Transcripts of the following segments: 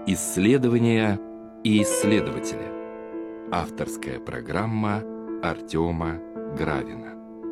Исследования и исследователи. Авторская программа Артема Гравина.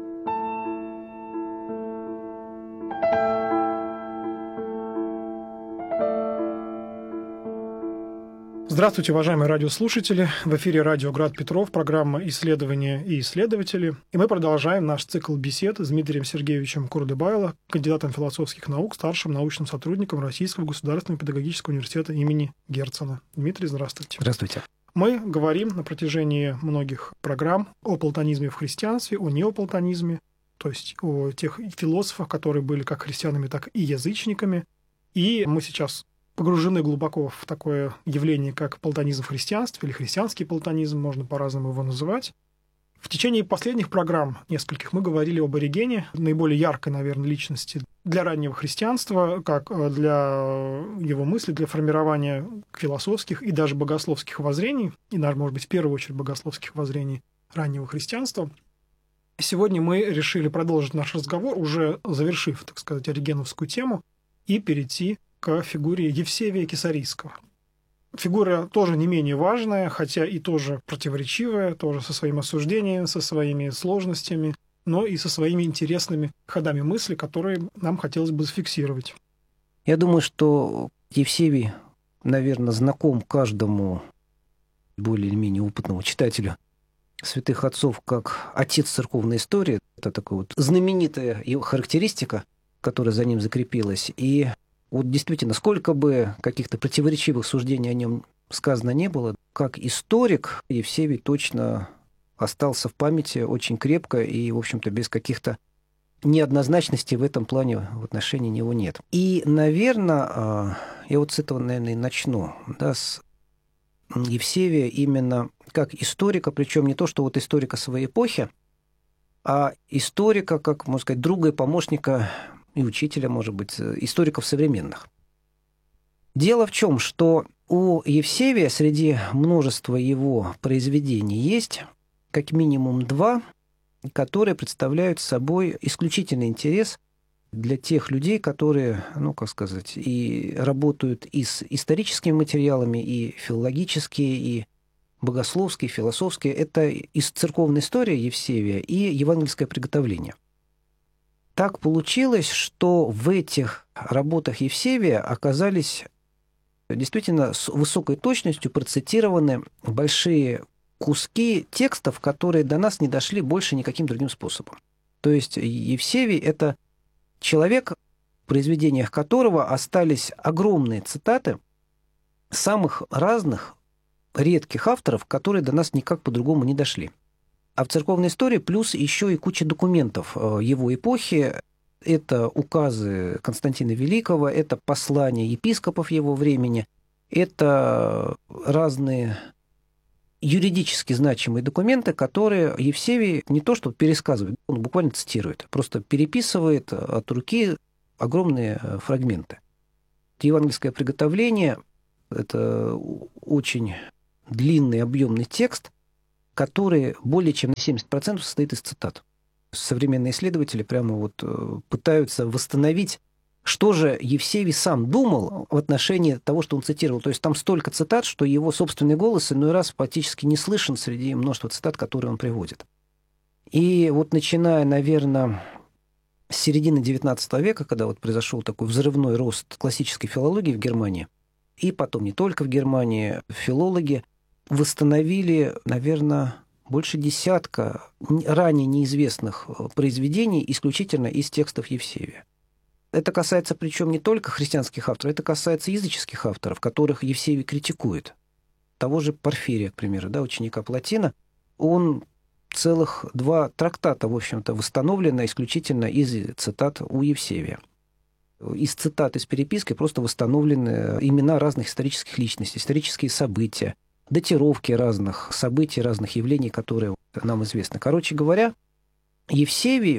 Здравствуйте, уважаемые радиослушатели. В эфире радио «Град Петров», программа «Исследования и исследователи». И мы продолжаем наш цикл бесед с Дмитрием Сергеевичем Курдыбайло, кандидатом философских наук, старшим научным сотрудником Российского государственного педагогического университета имени Герцена. Дмитрий, здравствуйте. Здравствуйте. Мы говорим на протяжении многих программ о платонизме в христианстве, о неоплатонизме, то есть о тех философах, которые были как христианами, так и язычниками. И мы сейчас погружены глубоко в такое явление, как платонизм в христианстве, или христианский платонизм, можно по-разному его называть. В течение последних программ, нескольких, мы говорили об Оригене, наиболее яркой, наверное, личности для раннего христианства, как для его мысли, для формирования философских и даже богословских воззрений, и даже, может быть, в первую очередь богословских воззрений раннего христианства. Сегодня мы решили продолжить наш разговор, уже завершив, так сказать, оригеновскую тему, и перейти к фигуре Евсевия Кесарийского. Фигура тоже не менее важная, хотя и тоже противоречивая, тоже со своим осуждением, со своими сложностями, но и со своими интересными ходами мысли, которые нам хотелось бы зафиксировать. Я думаю, что Евсевий, наверное, знаком каждому более-менее опытному читателю святых отцов как отец церковной истории. Это такая вот знаменитая его характеристика, которая за ним закрепилась. И вот действительно, сколько бы каких-то противоречивых суждений о нем сказано не было, как историк Евсевий точно остался в памяти очень крепко и, в общем-то, без каких-то неоднозначностей в этом плане в отношении него нет. И, наверное, я вот с этого, наверное, и начну, да, с Евсевия именно как историка, причем не то, что вот историка своей эпохи, а историка, как, можно сказать, друга и помощника и учителя, может быть, историков современных. Дело в чем, что у Евсевия среди множества его произведений есть как минимум два, которые представляют собой исключительный интерес для тех людей, которые, ну, как сказать, и работают и с историческими материалами, и филологические, и богословские, философские. Это из церковной истории Евсевия и евангельское приготовление. Так получилось, что в этих работах Евсевия оказались действительно с высокой точностью процитированы большие куски текстов, которые до нас не дошли больше никаким другим способом. То есть Евсевий – это человек, в произведениях которого остались огромные цитаты самых разных редких авторов, которые до нас никак по-другому не дошли. А в церковной истории плюс еще и куча документов его эпохи. Это указы Константина Великого, это послания епископов его времени, это разные юридически значимые документы, которые Евсевий не то что пересказывает, он буквально цитирует, просто переписывает от руки огромные фрагменты. Евангельское приготовление – это очень длинный, объемный текст, который более чем на 70% состоит из цитат. Современные исследователи прямо вот пытаются восстановить, что же Евсевий сам думал в отношении того, что он цитировал. То есть там столько цитат, что его собственный голос иной раз практически не слышен среди множества цитат, которые он приводит. И вот начиная, наверное, с середины XIX века, когда вот произошел такой взрывной рост классической филологии в Германии, и потом не только в Германии, филологи восстановили, наверное, больше десятка ранее неизвестных произведений исключительно из текстов Евсевия. Это касается причем не только христианских авторов, это касается языческих авторов, которых Евсевий критикует. Того же Порфирия, к примеру, да, ученика Плотина, он целых 2 трактата, в общем-то, восстановлено исключительно из цитат у Евсевия. Из цитат из переписки просто восстановлены имена разных исторических личностей, исторические события, датировки разных событий, разных явлений, которые нам известны. Короче говоря, Евсевий,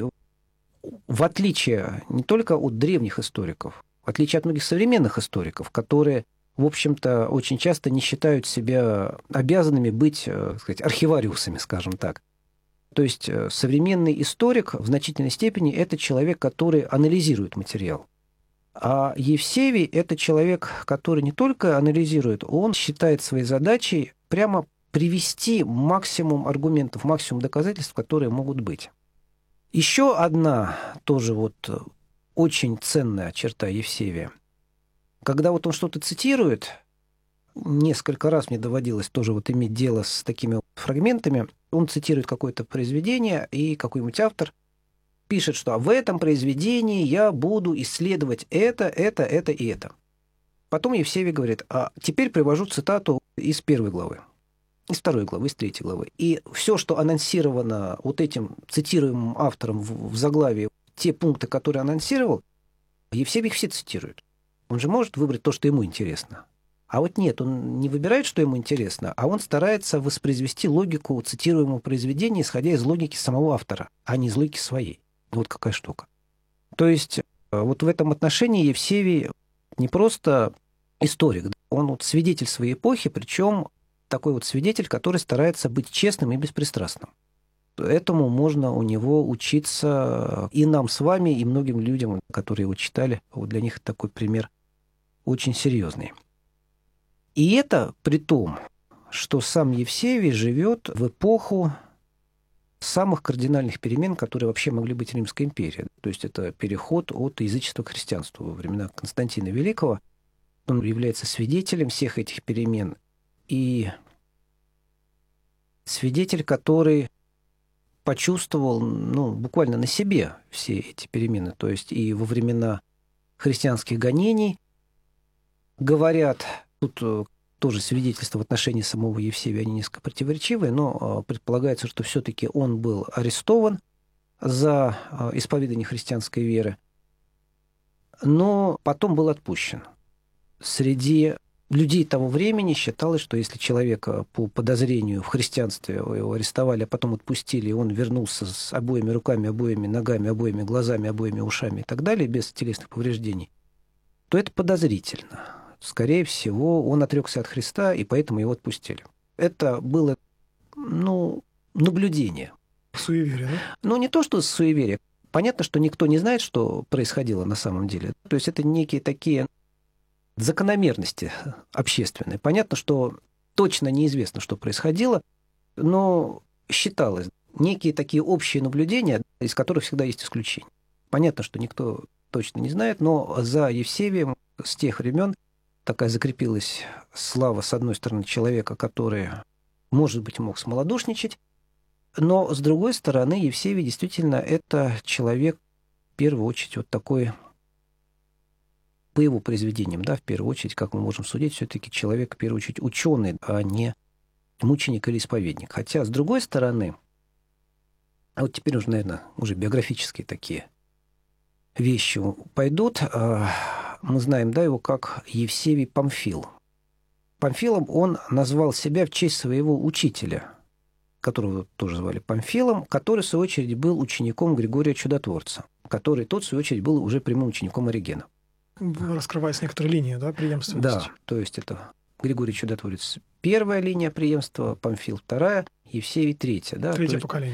в отличие не только от древних историков, в отличие от многих современных историков, которые, в общем-то, очень часто не считают себя обязанными быть, так сказать, архивариусами, скажем так. То есть современный историк в значительной степени – это человек, который анализирует материал. А Евсевий – это человек, который не только анализирует, он считает своей задачей прямо привести максимум аргументов, максимум доказательств, которые могут быть. Еще одна тоже вот очень ценная черта Евсевия. Когда вот он что-то цитирует, несколько раз мне доводилось тоже вот иметь дело с такими фрагментами, он цитирует какое-то произведение, и какой-нибудь автор пишет, что в этом произведении я буду исследовать это и это. Потом Евсевий говорит, а теперь привожу цитату из 1 главы, из 2 главы, из 3 главы. И все, что анонсировано вот этим цитируемым автором в заглавии, те пункты, которые анонсировал, Евсевий их все цитирует. Он же может выбрать то, что ему интересно. А вот нет, он не выбирает, что ему интересно, а он старается воспроизвести логику цитируемого произведения, исходя из логики самого автора, а не из логики своей. Вот какая штука. То есть вот в этом отношении Евсевий не просто историк, он вот свидетель своей эпохи, причем такой вот свидетель, который старается быть честным и беспристрастным. Этому можно у него учиться и нам с вами, и многим людям, которые его читали. Вот для них это такой пример очень серьезный. И это при том, что сам Евсевий живет в эпоху самых кардинальных перемен, которые вообще могли быть в Римской империи. То есть это переход от язычества к христианству во времена Константина Великого. Он является свидетелем всех этих перемен. И свидетель, который почувствовал буквально на себе все эти перемены. То есть и во времена христианских гонений говорят, тут тоже свидетельства в отношении самого Евсевия, они несколько противоречивые, но предполагается, что все-таки он был арестован за исповедание христианской веры, но потом был отпущен. Среди людей того времени считалось, что если человека по подозрению в христианстве его арестовали, а потом отпустили, и он вернулся с обоими руками, обоими ногами, обоими глазами, обоими ушами и так далее, без телесных повреждений, то это подозрительно. Скорее всего, он отрекся от Христа, и поэтому его отпустили. Это было, наблюдение. Суеверие, да? Не то, что суеверие. Понятно, что никто не знает, что происходило на самом деле. То есть это некие такие закономерности общественные. Понятно, что точно неизвестно, что происходило, но считалось некие такие общие наблюдения, из которых всегда есть исключения. Понятно, что никто точно не знает, но за Евсевием с тех времен такая закрепилась слава, с одной стороны, человека, который, может быть, мог смолодушничать, но, с другой стороны, Евсевий действительно это человек, в первую очередь, вот такой, по его произведениям, в первую очередь, как мы можем судить, все-таки человек, в первую очередь, ученый, а не мученик или исповедник. Хотя, с другой стороны, а вот теперь уже, наверное, уже биографические такие вещи пойдут. Мы знаем, его как Евсевий Памфил. Памфилом он назвал себя в честь своего учителя, которого тоже звали Памфилом, который, в свою очередь, был учеником Григория Чудотворца, который, тот, в свою очередь, был уже прямым учеником Оригена. Раскрываясь некоторые линии, преемственности. Да, то есть это Григорий Чудотворец первая линия преемства, Памфил вторая, Евсевий третья. Третье поколение.